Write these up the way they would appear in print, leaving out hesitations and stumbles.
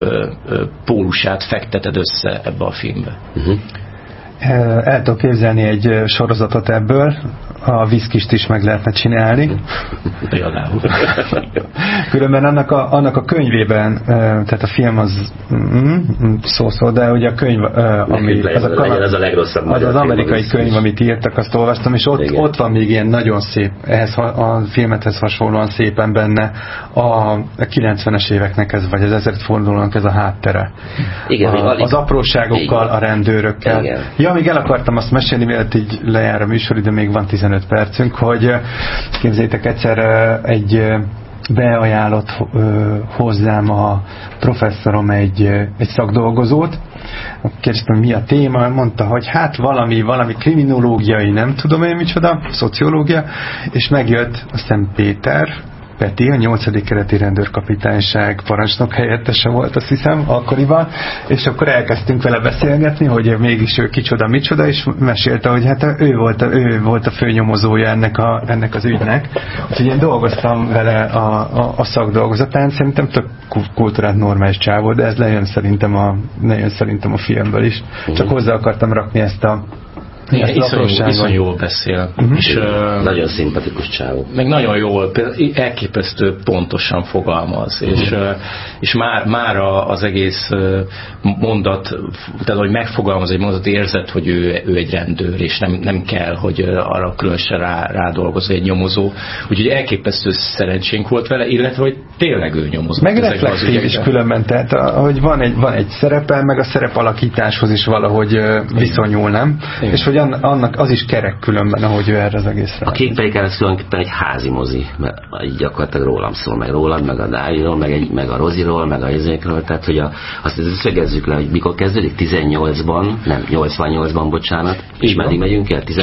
pólusát fekteted össze ebbe a filmbe. El tudok képzelni egy sorozatot ebből, a viszkist is meg lehetne csinálni. Például. Különben annak a könyvében, tehát a film az szó, de ugye a könyv, ami az a legrosszabb az amerikai könyv, amit írtak, azt olvastam, és ott van még ilyen nagyon szép, ehhez a filmethez hasonlóan szépen benne a 90-es éveknek ez, vagy az 1000 fordulónak ez a háttere. Igen, az apróságokkal, igen. A rendőrökkel. Igen. Ja, még el akartam azt mesélni, mielőtt így lejár a műsor, de még van 15 percünk, hogy képzeljétek, egyszer egy beajánlott hozzám a professzorom egy szakdolgozót. Kérdeztem, mi a téma, mondta, hogy hát valami kriminológiai, nem tudom én micsoda, szociológia, és megjött, aztán Peti, a 8. kerületi rendőrkapitányság parancsnok helyettese volt, azt hiszem, akkoriban, és akkor elkezdtünk vele beszélgetni, hogy mégis ő micsoda, és mesélte, hogy hát ő volt a főnyomozója ennek az ügynek. Úgyhogy én dolgoztam vele a szakdolgozatán, szerintem tök kultúrát normális csávó, de ez lejön szerintem a filmből is. Csak hozzá akartam rakni ezt a iszonyú jól beszél. És, nagyon szimpatikus csávó. Meg nagyon jól, elképesztő pontosan fogalmaz. És már az egész mondat, tehát hogy megfogalmaz egy mondat, érzett, hogy ő egy rendőr, és nem kell, hogy arra különösen rádolgozza egy nyomozó. Úgyhogy elképesztő szerencsénk volt vele, illetve, hogy tényleg ő nyomozott. Meg reflexív is különben, tehát hogy van egy szerepe, meg a szerep alakításhoz is valahogy viszonyul, nem? Igen. És hogy annak az is kerek különben, ahogy ő erre az egészre. A Kék Pelikán ez tulajdonképpen egy házi mozi, mert így gyakorlatilag rólam szól, meg rólad, meg a Dávidról, meg a Roziról, meg a Izékről, tehát hogy azt szögezzük le, hogy mikor kezdődik, 88-ban, bocsánat, és meddig megyünk el?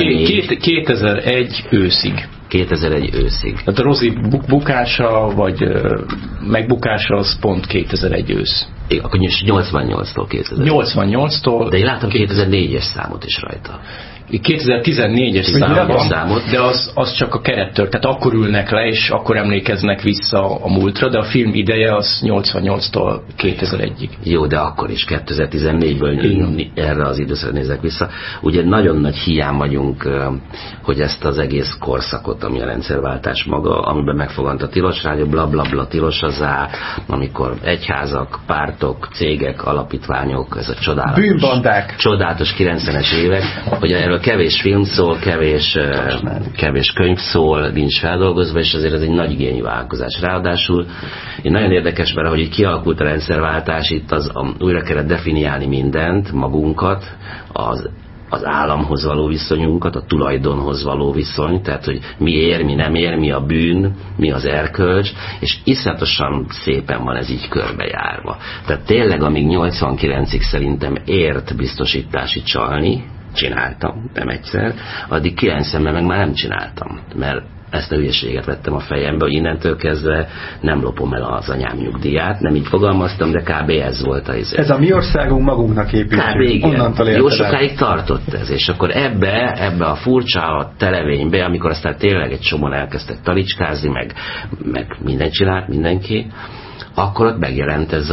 2001 őszig. 2001 őszig. Tehát a Rozi bukása, vagy megbukása az pont 2001 ősz. Akkor 88-tól 2001. 88-tól. De én láttam 2004-es számot is rajta. 2014-es számot, de az csak a kerettől, tehát akkor ülnek le, és akkor emlékeznek vissza a múltra, de a film ideje az 88-tól 2001-ig. Jó, de akkor is 2014-ből erre az időszakra nézek vissza. Ugye nagyon nagy hiány vagyunk, hogy ezt az egész korszakot, ami a rendszerváltás maga, amiben megfogant a tilos rádió, blablabla tilosazá, amikor egyházak, pártok, cégek, alapítványok, ez a csodálatos, bűnbandák, csodálatos 90-es évek, hogy erről kevés film szól, kevés könyv szól, nincs feldolgozva, és azért ez egy nagy igényű vállalkozás. Ráadásul nagyon érdekes, mert ahogy kialakult a rendszerváltás, itt újra kellett definiálni mindent, magunkat, az államhoz való viszonyunkat, a tulajdonhoz való viszony, tehát hogy mi ér, mi nem ér, mi a bűn, mi az erkölcs, és iszonyatosan szépen van ez így körbejárva. Tehát tényleg, amíg 89-ig szerintem ért biztosítási csalni, csináltam, nem egyszer, addig 90-ben meg már nem csináltam, mert ezt a hülyeséget vettem a fejembe, hogy innentől kezdve nem lopom el az anyám nyugdíját, nem így fogalmaztam, de kb. Ez volt az. Ez a mi országunk magunknak építjük. Jó sokáig tartott ez, és akkor ebbe a furcsa televénybe, amikor aztán tényleg egy csomóan elkezdtek talicskázni, meg mindent csinált mindenki, akkor ott megjelent ez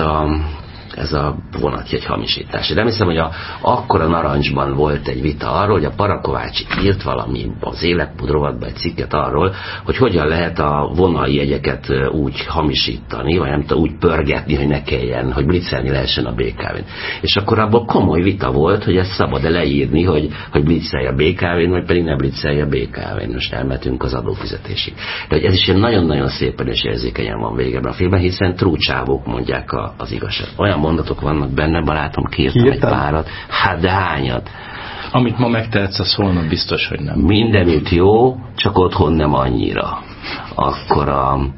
a vonatjegy hamisítás. De hiszem, hogy akkor a Narancsban volt egy vita arról, hogy a Parakovács írt valami az Életmód rovatban egy cikket arról, hogy hogyan lehet a vonaljegyeket úgy hamisítani, vagy nem tudom, úgy pörgetni, hogy ne kelljen, hogy blitzelni lehessen a BKV-n. És akkor abból komoly vita volt, hogy ezt szabad-e leírni, hogy blitzelje a BKV-n, vagy pedig ne blitzelje a BKV-n. Most elmetünk az adófizetésig. De hogy ez is nagyon-nagyon szépen és érzékenyen van végeben a filmben, hiszen trúcsávók mondják az igazság. Olyan mondatok vannak benne, barátom, kiírtam egy párat. Hát de hányat? Amit ma megtehetsz, az holnap biztos, hogy nem. Mindenütt jó, csak otthon nem annyira. Akkor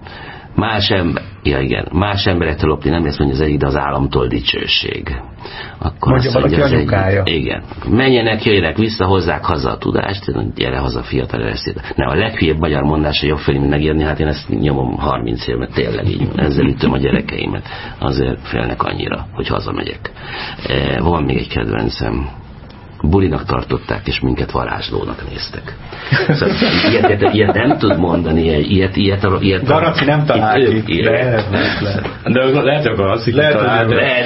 más emberektől lopni nem ezt mondja az egyik, de az államtól dicsőség. Akkor mondja valaki anyukája. Igen. Menjenek, jöjjenek vissza, hozzák haza a tudást, gyere haza fiatal eszét. Nem, a leghülyebb magyar mondás, hogy jobb felé, mint megírni, hát én ezt nyomom 30 évet, tényleg így. Ezzel ütöm a gyerekeimet. Azért félnek annyira, hogy hazamegyek. Van még egy kedvencem. Bulinak tartották, és minket varázslónak néztek. Szóval, ilyet nem tud mondani, ilyet Garaci nem talál ki. De lehet, hogy az, hogy talál,